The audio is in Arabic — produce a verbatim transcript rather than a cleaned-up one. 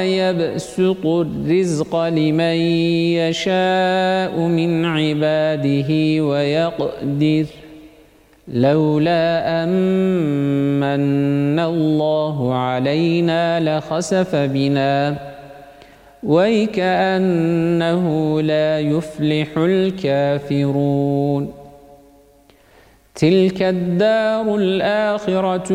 يبسط الرزق لمن يشاء من عباده ويقدر لولا أمن الله علينا لخسف بنا وكأنه لا يفلح الكافرون تلك الدار الآخرة